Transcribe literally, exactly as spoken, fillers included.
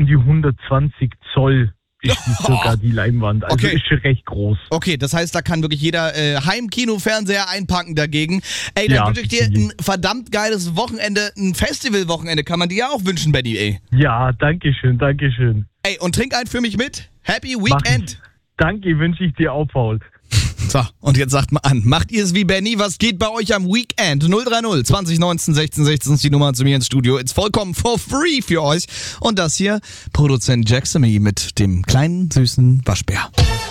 die hundertzwanzig Zoll ist die sogar die Leinwand. Also Okay. ist schon recht groß. Okay, das heißt, da kann wirklich jeder äh, Heimkino-Fernseher einpacken dagegen. Ey, dann Ja, wünsche ich dir easy. ein verdammt geiles Wochenende, ein Festivalwochenende kann man dir ja auch wünschen, Benny, ey. Ja, danke schön, danke schön. Ey, und trink einen für mich mit. Happy Mach Weekend. ich. Danke, wünsche ich dir auch, Paul. So, und jetzt sagt mal an, macht ihr es wie Benny? Was geht bei euch am Weekend? null drei null zwanzig neunzehn sechzehn sechzehn ist die Nummer zu mir ins Studio. Ist vollkommen for free für euch. Und das hier, Produzent Jacksamy mit dem kleinen, süßen Waschbär.